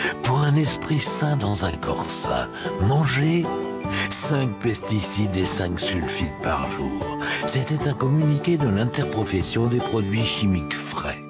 Pour un esprit sain dans un corps sain, manger 5 pesticides et 5 sulfites par jour. C'était un communiqué de l'interprofession des produits chimiques frais.